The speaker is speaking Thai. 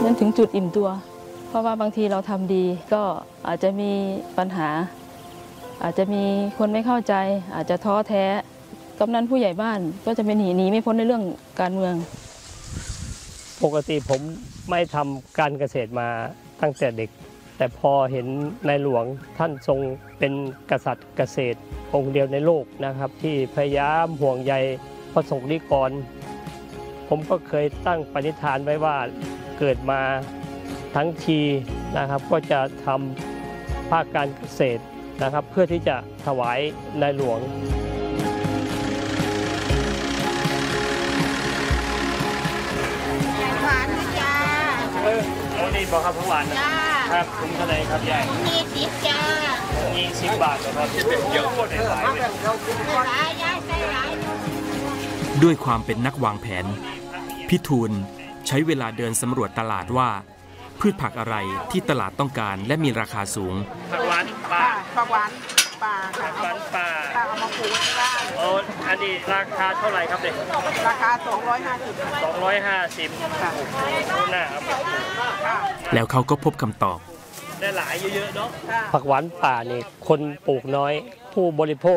จนถึงจุดอิ่มตัวเพราะว่าบางทีเราทำดีก็อาจจะมีปัญหาอาจจะมีคนไม่เข้าใจอาจจะท้อแท้กำนันผู้ใหญ่บ้านก็จะเป็นหนีไม่พ้นในเรื่องการเมืองปกติผมไม่ทำการเกษตรมาตั้งแต่เด็กแต่พอเห็นในหลวงท่านทรงเป็นกษัตริย์เกษตรองค์เดียวในโลกนะครับที่พยายามห่วงใยประสงค์นิกรผมก็เคยตั้งปณิธานไว้ว่าเกิดมาทั้งทีนะครับก็จะทำภาคการเกษตรนะครับเพื่อที่จะถวายในหลวงหวานนะจ้านี่บอกครับหวานนะครับคุ้มเท่าไหร่ครับยาย 20 จ้า 20 บาทนะครับเยอะกว่าหลายด้วยความเป็นนักวางแผนพี่ทูลใช้เวลาเดินสำรวจตลาดว่าพืชผักอะไรที่ตลาดต้องการและมีราคาสูงผักหวานป่าผักหวานป่าค่ะผักหวานป่าเอามาปลูกที่บ้านอันนี้ราคาเท่าไหร่ครับเด็กราคา250ค่ะหน้าครับแล้วเขาก็พบคำตอบได้หลายเยอะๆเนาะผักหวานป่านี่คนปลูกน้อยผู้บริโภค